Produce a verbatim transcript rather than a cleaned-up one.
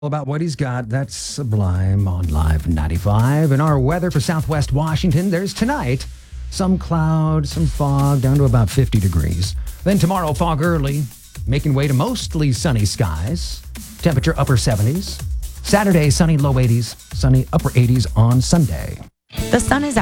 About what he's got. That's Sublime on Live ninety-five. And our weather for Southwest Washington, there's tonight some cloud, some fog, down to about fifty degrees. Then tomorrow, fog early, making way to mostly sunny skies. Temperature upper seventies. Saturday, sunny low eighties, sunny upper eighties on Sunday. The sun is